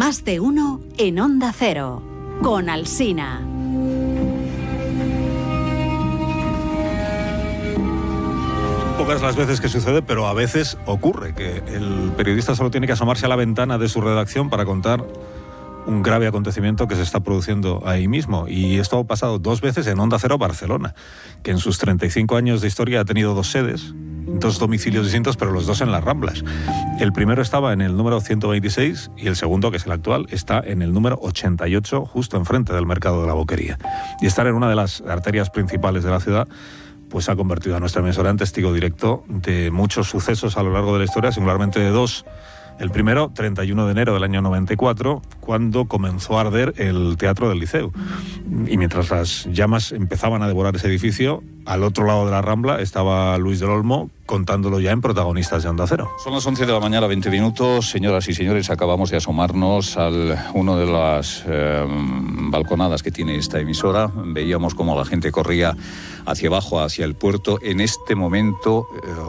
Más de uno en Onda Cero, con Alsina. Pocas las veces que sucede, pero a veces ocurre que el periodista solo tiene que asomarse a la ventana de su redacción para contar un grave acontecimiento que se está produciendo ahí mismo. Y esto ha pasado 2 veces en Onda Cero Barcelona, que en sus 35 años de historia ha tenido 2 sedes, 2 domicilios distintos, pero los 2 en las Ramblas. El primero estaba en el número 126 y el segundo, que es el actual, está en el número 88, justo enfrente del mercado de la Boquería. Y estar en una de las arterias principales de la ciudad pues ha convertido a nuestra emisora en testigo directo de muchos sucesos a lo largo de la historia, singularmente de 2. El primero, 31 de enero del año 94, cuando comenzó a arder el Teatro del Liceo. Y mientras las llamas empezaban a devorar ese edificio, al otro lado de la Rambla estaba Luis del Olmo contándolo ya en Protagonistas de Onda Cero. Son las 11 de la mañana, 20 minutos. Señoras y señores, acabamos de asomarnos a una de las balconadas que tiene esta emisora. Veíamos cómo la gente corría hacia abajo, hacia el puerto. En este momento...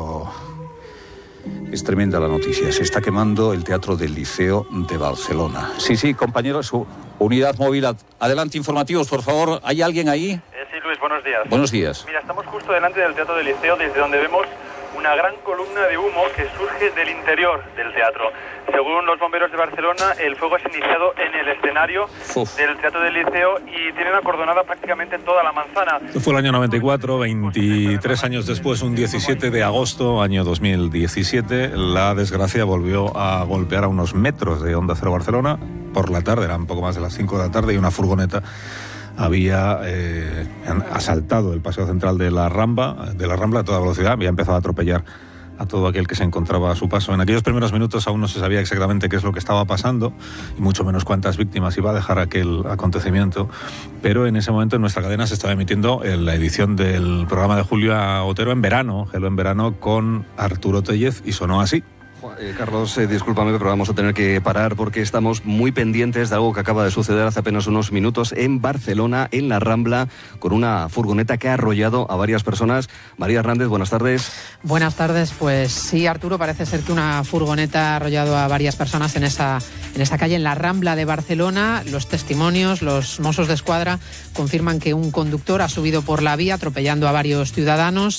Es tremenda la noticia. Se está quemando el Teatro del Liceo de Barcelona. Sí, compañeros, su unidad móvil. Adelante, informativos, por favor. ¿Hay alguien ahí? Sí, Luis, buenos días. Buenos días. Mira, estamos justo delante del Teatro del Liceo, desde donde vemos una gran columna de humo que surge del interior del teatro. Según los bomberos de Barcelona, el fuego se ha iniciado en el escenario del Teatro del Liceo y tienen acordonada prácticamente toda la manzana. Esto fue el año 94, 23 años después, un 17 de agosto, año 2017, la desgracia volvió a golpear a unos metros de Onda Cero Barcelona. Por la tarde, eran un poco más de las 5 de la tarde, y una furgoneta había asaltado el paseo central de la Rambla a toda velocidad, había empezado a atropellar a todo aquel que se encontraba a su paso. En aquellos primeros minutos aún no se sabía exactamente qué es lo que estaba pasando, y mucho menos cuántas víctimas iba a dejar aquel acontecimiento, pero en ese momento en nuestra cadena se estaba emitiendo la edición del programa de Julia Otero en verano, Gelo en verano, con Arturo Tellez, y sonó así. Carlos, discúlpame, pero vamos a tener que parar porque estamos muy pendientes de algo que acaba de suceder hace apenas unos minutos en Barcelona, en la Rambla, con una furgoneta que ha arrollado a varias personas. María Hernández, buenas tardes. Buenas tardes, pues sí, Arturo, parece ser que una furgoneta ha arrollado a varias personas en esa calle, en la Rambla de Barcelona. Los testimonios, los Mossos de Escuadra confirman que un conductor ha subido por la vía atropellando a varios ciudadanos.